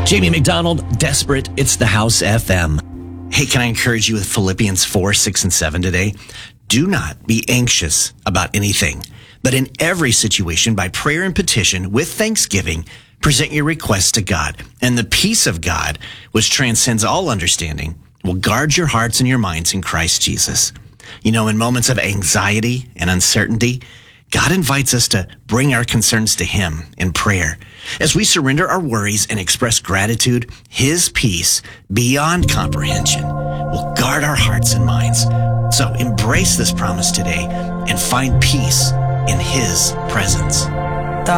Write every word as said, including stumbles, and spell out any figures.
Jamie McDonald, Desperate, It's the House F M. Hey, can I encourage you with Philippians four, six, and seven today? Do not be anxious about anything, but in every situation, by prayer and petition, with thanksgiving, present your requests to God. And the peace of God, which transcends all understanding, will guard your hearts and your minds in Christ Jesus. You know, in moments of anxiety and uncertainty, God invites us to bring our concerns to Him in prayer. As we surrender our worries and express gratitude, His peace, beyond comprehension, will guard our hearts and minds. So embrace this promise today and find peace in His presence.